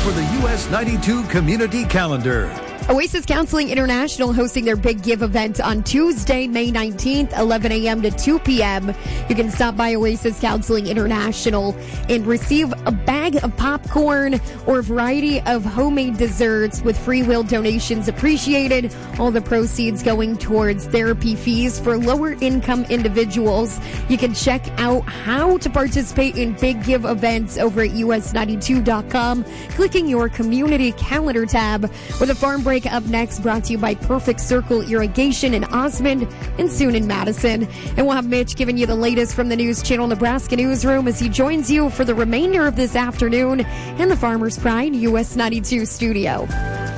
for the US 92 Community Calendar. Oasis Counseling International hosting their Big Give event on Tuesday, May 19th, 11 a.m. to 2 p.m. You can stop by Oasis Counseling International and receive a bag of popcorn or a variety of homemade desserts with free will donations appreciated. All the proceeds going towards therapy fees for lower income individuals. You can check out how to participate in Big Give events over at us92.com, clicking your community calendar tab. With a farm break up next, brought to you by Perfect Circle Irrigation in Osmond and soon in Madison. And we'll have Mitch giving you the latest from the News Channel Nebraska newsroom as he joins you for the remainder of this afternoon in the Farmers Pride US 92 studio.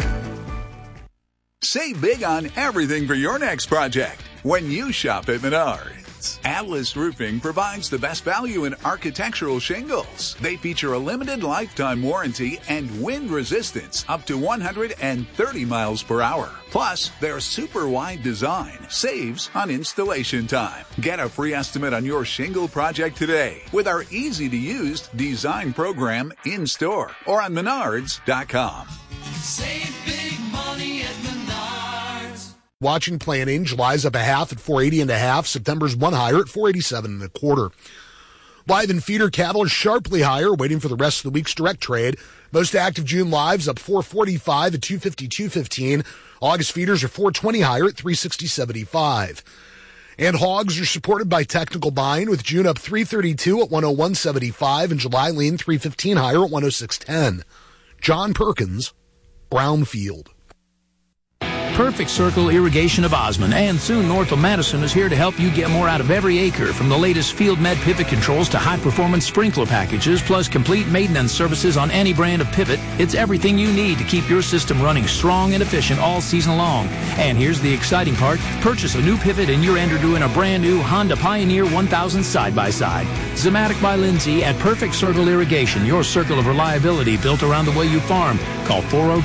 Save big on everything for your next project when you shop at Menards. Atlas Roofing provides the best value in architectural shingles. They feature a limited lifetime warranty and wind resistance up to 130 miles per hour. Plus, their super wide design saves on installation time. Get a free estimate on your shingle project today with our easy-to-use design program in-store or on Menards.com. Save big money at Menards. Watching planning, July's up a half at 480 and a half. September's one higher at 487 and a quarter. Live and feeder cattle are sharply higher, waiting for the rest of the week's direct trade. Most active June lives up 445 at 250-215. August feeders are 420 higher at 360-75. And hogs are supported by technical buying, with June up 332 at 101.75 and July lean 315 higher at 106.10. John Perkins, Brownfield. Perfect Circle Irrigation of Osmond and soon north of Madison is here to help you get more out of every acre. From the latest Field Med pivot controls to high-performance sprinkler packages, plus complete maintenance services on any brand of pivot, it's everything you need to keep your system running strong and efficient all season long. And here's the exciting part. Purchase a new pivot and you're entered to win a brand new Honda Pioneer 1000 side-by-side. Zematic by Lindsay at Perfect Circle Irrigation, your circle of reliability built around the way you farm. Call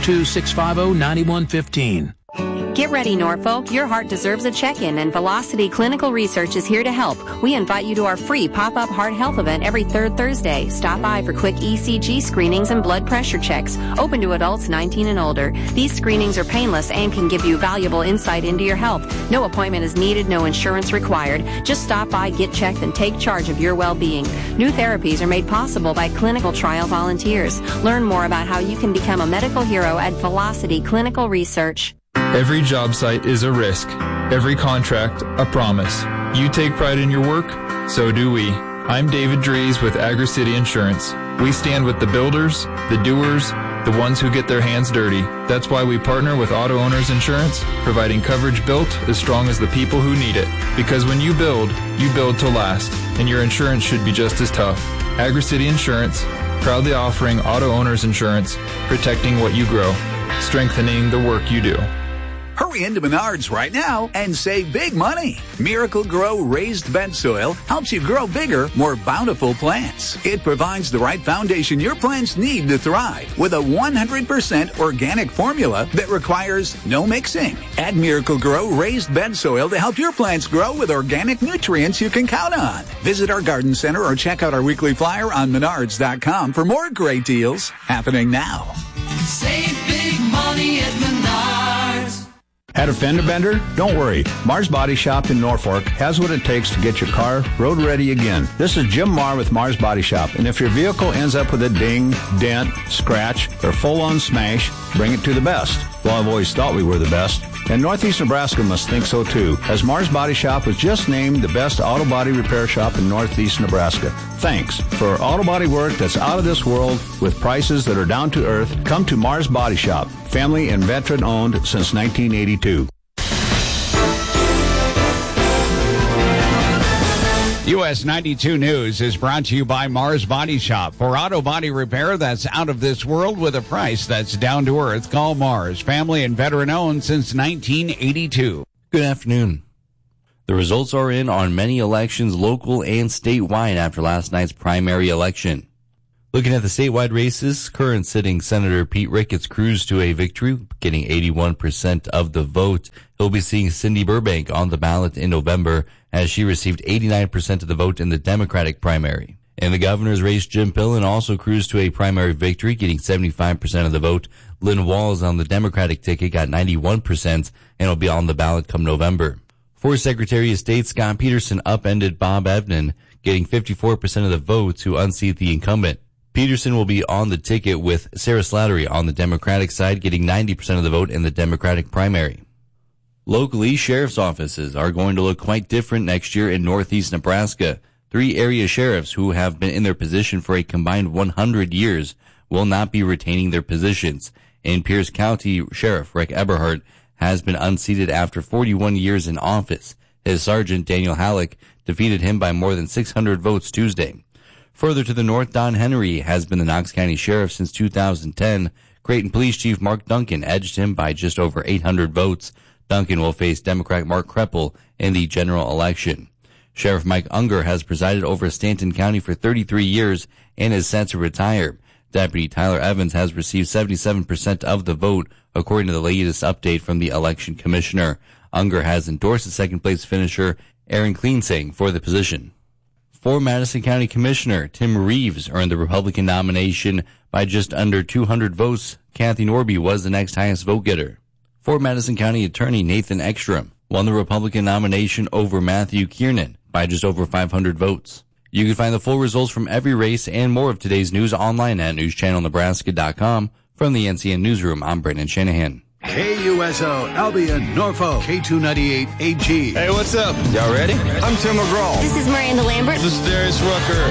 402-650-9115. Get ready, Norfolk. Your heart deserves a check-in, and Velocity Clinical Research is here to help. We invite you to our free pop-up heart health event every third Thursday. Stop by for quick ECG screenings and blood pressure checks, open to adults 19 and older. These screenings are painless and can give you valuable insight into your health. No appointment is needed, no insurance required. Just stop by, get checked, and take charge of your well-being. New therapies are made possible by clinical trial volunteers. Learn more about how you can become a medical hero at Velocity Clinical Research. Every job site is a risk. Every contract, a promise. You take pride in your work, so do we. I'm David Dries with Agri-City Insurance. We stand with the builders, the doers, the ones who get their hands dirty. That's why we partner with Auto Owners Insurance, providing coverage built as strong as the people who need it. Because when you build to last, and your insurance should be just as tough. Agri-City Insurance, proudly offering Auto Owners Insurance, protecting what you grow, strengthening the work you do. Hurry into Menards right now and save big money. Miracle Grow raised bed soil helps you grow bigger, more bountiful plants. It provides the right foundation your plants need to thrive with a 100% organic formula that requires no mixing. Add Miracle Grow raised bed soil to help your plants grow with organic nutrients you can count on. Visit our garden center or check out our weekly flyer on Menards.com for more great deals happening now. Save big money at Menards. Had a fender bender? Don't worry. Mars Body Shop in Norfolk has what it takes to get your car road ready again. This is Jim Marr with Mars Body Shop, and if your vehicle ends up with a ding, dent, scratch, or full-on smash, bring it to the best. Well, I've always thought we were the best. And Northeast Nebraska must think so too, as Mars Body Shop was just named the best auto body repair shop in Northeast Nebraska. Thanks. For auto body work that's out of this world with prices that are down to earth, come to Mars Body Shop, family and veteran owned since 1982. US 92 News is brought to you by Mars Body Shop. For auto body repair that's out of this world with a price that's down to earth, call Mars. Family and veteran owned since 1982. Good afternoon. The results are in on many elections, local and statewide, after last night's primary election. Looking at the statewide races, current sitting Senator Pete Ricketts cruised to a victory, getting 81% of the vote. He'll be seeing Cindy Burbank on the ballot in November, as she received 89% of the vote in the Democratic primary. In the governor's race, Jim Pillen also cruised to a primary victory, getting 75% of the vote. Lynn Walls on the Democratic ticket got 91% and will be on the ballot come November. For Secretary of State, Scott Peterson upended Bob Evnen, getting 54% of the vote to unseat the incumbent. Peterson will be on the ticket with Sarah Slattery on the Democratic side, getting 90% of the vote in the Democratic primary. Locally, sheriff's offices are going to look quite different next year in northeast Nebraska. 3 area sheriffs who have been in their position for a combined 100 years will not be retaining their positions. In Pierce County, Sheriff Rick Eberhardt has been unseated after 41 years in office. His sergeant, Daniel Halleck, defeated him by more than 600 votes Tuesday. Further to the north, Don Henry has been the Knox County Sheriff since 2010. Creighton Police Chief Mark Duncan edged him by just over 800 votes. Duncan will face Democrat Mark Kreppel in the general election. Sheriff Mike Unger has presided over Stanton County for 33 years and is set to retire. Deputy Tyler Evans has received 77% of the vote, according to the latest update from the election commissioner. Unger has endorsed the second-place finisher, Aaron Kleensing, for the position. For Madison County Commissioner, Tim Reeves earned the Republican nomination by just under 200 votes. Kathy Norby was the next highest vote-getter. For Madison County Attorney Nathan Ekstrom won the Republican nomination over Matthew Kiernan by just over 500 votes. You can find the full results from every race and more of today's news online at newschannelnebraska.com. From the NCN Newsroom, I'm Brendan Shanahan. KUSO, Albion, Norfolk, K298 AG. Hey, what's up? Y'all ready? I'm Tim McGraw. This is Miranda Lambert. This is Darius Rucker.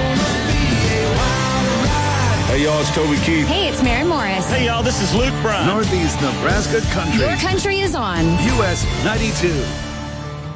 Hey, y'all, it's Toby Keith. Hey, it's Maren Morris. Hey, y'all, this is Luke Bryan. Northeast Nebraska Country. Your country is on. US 92.